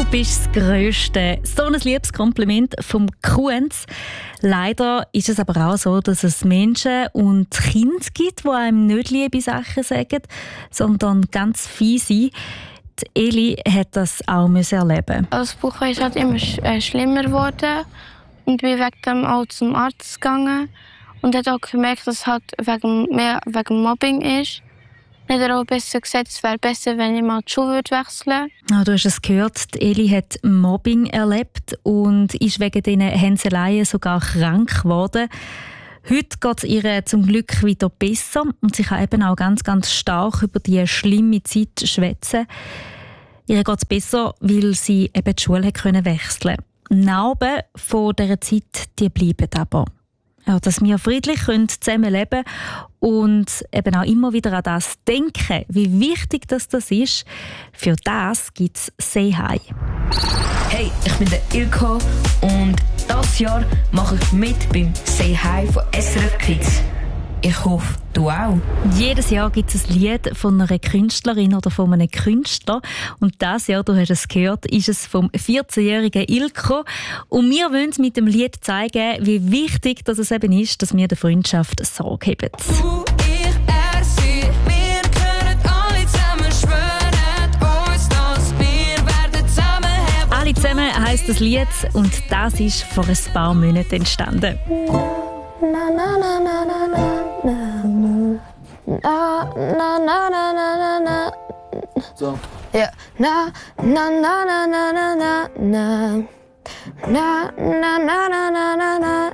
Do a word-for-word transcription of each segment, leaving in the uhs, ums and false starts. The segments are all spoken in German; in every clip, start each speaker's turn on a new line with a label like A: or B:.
A: bist das Grösste. So ein Liebeskompliment vom Kunz. Leider ist es aber auch so, dass es Menschen und Kinder gibt, die einem nicht liebe Sachen sagen, sondern ganz fiese. Die Eli hat das auch erleben.
B: Das Bauchweh ist halt immer sch- äh, schlimmer geworden. Und bin wegen dem auch zum Arzt gegangen. Und hat auch gemerkt, dass es halt wegen, mehr wegen Mobbing ist. Dann hat er auch besser gesagt, es wäre besser, wenn ich mal die Schule wechseln würde.
A: Ja, du hast es gehört, die Eli hat Mobbing erlebt und ist wegen diesen Hänseleien sogar krank geworden. Heute geht es ihr zum Glück wieder besser und sie kann eben auch ganz, ganz stark über die schlimme Zeit schwätzen. Ihr geht es besser, weil sie eben die Schule wechseln konnte. Narben von dieser Zeit die bleiben aber. Ja, dass wir friedlich zusammen leben können und eben auch immer wieder an das denken, wie wichtig das, das ist. Für das gibt es «Say Hi».
C: Hey, ich bin der Ilko und dieses Jahr mache ich mit beim «Say Hi» von S R F Kids. Ich hoffe, du auch.
A: Jedes Jahr gibt es ein Lied von einer Künstlerin oder von einem Künstler. Und dieses Jahr, du hast es gehört, ist es vom vierzehnjährigen Ilko. Und wir wollen mit dem Lied zeigen, wie wichtig dass es eben ist, dass wir der Freundschaft Sorge haben.
D: Du, ich, er, sie, wir können alle zusammen schwören uns, dass wir werden zusammenhalten.
A: «Alle zusammen» heisst das Lied und das ist vor ein paar Monaten entstanden.
B: Na na na na na na na na na na na na.
E: So.
B: Ja. Na na na na na na na na na na na na na na.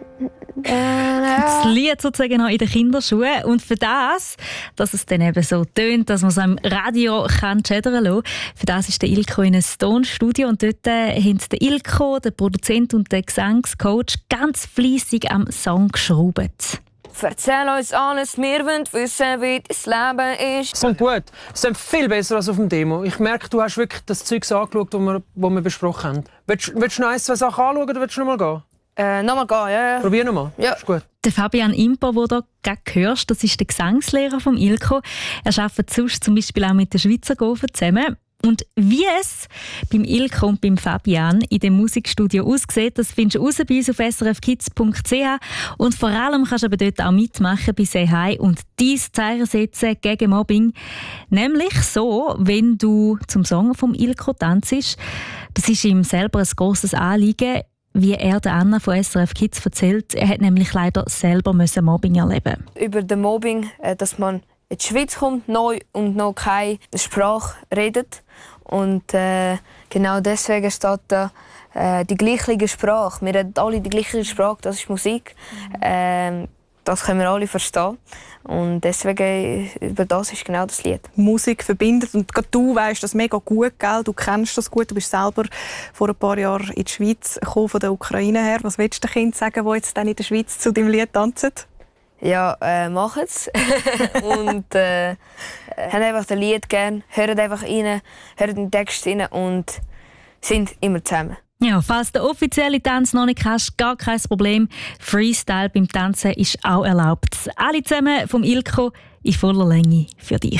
A: Das Lied sozusagen noch in den Kinderschuhen. Und für das, dass es dann eben so tönt, dass man es am Radio kann schädern lassen, für das ist der Ilko in einem Tonstudio und dort haben der Ilko, der Produzent und der Gesangscoach ganz fleissig am Song geschraubt.
C: Erzähl uns alles, wir wollen wissen, wie das Leben ist.
E: Es ist gut. Es ist viel besser als auf dem Demo. Ich merke, du hast wirklich das Zeug angeschaut, das wir, was wir besprochen haben. Willst, willst du noch ein, zwei Sachen anschauen oder willst du noch mal gehen?
C: Äh, nochmal gehen, ja, ja.
E: Probier noch mal.
C: Ja.
E: Ist gut.
A: Der Fabian Imper, den du gerade hörst, das ist der Gesangslehrer von Ilko. Er arbeitet sonst zum Beispiel auch mit den Schweizer Gofen zusammen. Und wie es beim Ilko und beim Fabian in dem Musikstudio aussieht, das findest du raus bei uns auf s r f kids punkt c h. Und vor allem kannst du aber dort auch mitmachen bei «Say Hi» und dein Zeichen setzen gegen Mobbing. Nämlich so, wenn du zum Song vom Ilko tanzt. Das ist ihm selber ein grosses Anliegen. Wie er der Anna von S R F Kids erzählt, er hat nämlich leider selber Mobbing erleben.
C: Über den Mobbing, dass man in die Schweiz kommt neu und noch keine Sprache redet. Und äh, genau deswegen steht da äh, die gleiche Sprache. Wir reden alle die gleiche Sprache, das ist Musik. Äh, das können wir alle verstehen. Und deswegen, über das ist genau das Lied.
F: Musik verbindet und gerade du weißt das mega gut, gell? Du kennst das gut, du bist selber vor ein paar Jahren in die Schweiz gekommen, von der Ukraine her. Was willst du den Kindern sagen, die jetzt dann in der Schweiz zu deinem Lied tanzen?
C: Ja, äh, machen's. und äh, haben einfach das Lied gern, hören einfach rein, hören den Text rein und sind immer zusammen.
A: Ja, falls du den offiziellen Tanz noch nicht hast, gar kein Problem. Freestyle beim Tanzen ist auch erlaubt. Alle zusammen vom Ilko in voller Länge für dich.